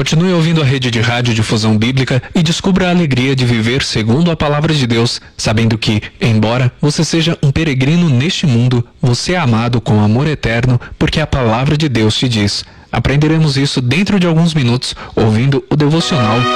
Continue ouvindo a rede de rádio Difusão Bíblica e descubra a alegria de viver segundo a palavra de Deus, sabendo que, embora você seja um peregrino neste mundo, você é amado com amor eterno, porque a palavra de Deus te diz. Aprenderemos isso dentro de alguns minutos, ouvindo o devocional